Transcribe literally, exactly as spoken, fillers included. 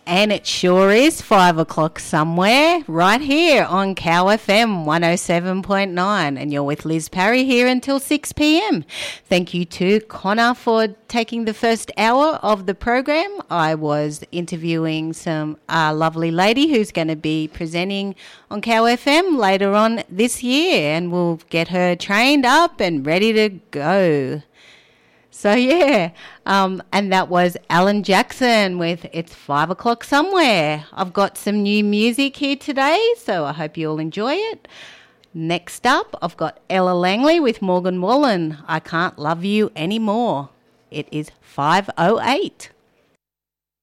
And it sure is five o'clock somewhere, right here on Cow F M one oh seven point nine. And you're with Liz Parry here until six p.m. Thank you to Connor for taking the first hour of the program. I was interviewing some uh, lovely lady who's going to be presenting on Cow F M later on this year, and we'll get her trained up and ready to go. So, yeah, um, and that was Alan Jackson with It's Five O'Clock Somewhere. I've got some new music here today, so I hope you all enjoy it. Next up, I've got Ella Langley with Morgan Wallen, I Can't Love You Anymore. It is five oh eight.